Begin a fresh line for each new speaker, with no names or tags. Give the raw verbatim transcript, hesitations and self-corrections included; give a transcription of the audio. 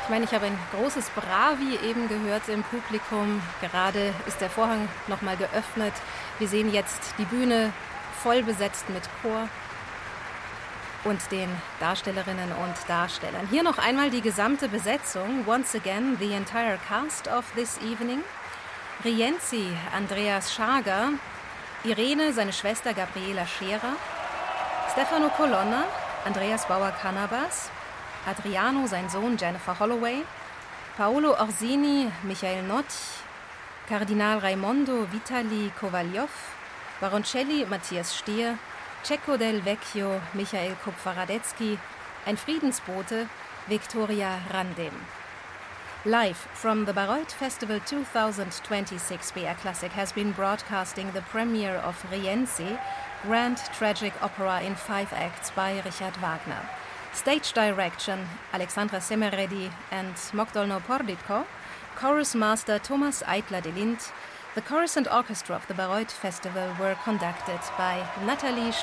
Ich meine, ich habe ein großes Bravi eben gehört im Publikum. Gerade ist der Vorhang nochmal geöffnet. Wir sehen jetzt die Bühne voll besetzt mit Chor und den Darstellerinnen und Darstellern. Hier noch einmal die gesamte Besetzung. Once again, the entire cast of this evening. Rienzi, Andreas Schager, Irene, seine Schwester Gabriela Scherer, Stefano Colonna, Andreas Bauer-Cannabas, Adriano, sein Sohn Jennifer Holloway, Paolo Orsini, Michael Notch, Kardinal Raimondo Vitali Kovaljow, Baroncelli, Matthias Stier, Cecco del Vecchio, Michael Kupfer-Radetzky, ein Friedensbote, Victoria Randem. Live from the Bayreuth Festival twenty twenty-six, B R Classic has been broadcasting the premiere of Rienzi, Grand Tragic Opera in five acts by Richard Wagner. Stage direction, Alexandra Semeredi and Mogdolno Porditko. Chorus master, Thomas Eitler de Lind. The chorus and orchestra of the Bayreuth Festival were conducted by Nathalie